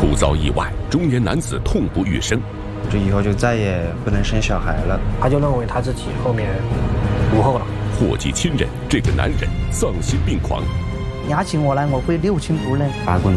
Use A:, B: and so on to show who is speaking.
A: 突遭意外，中年男子痛不欲生，
B: 这以后就再也不能生小孩了。
C: 他就认为他自己后面无后了。
A: 祸及亲人，这个男人丧心病狂。
D: 押起我来，我会六亲不认。
B: 法官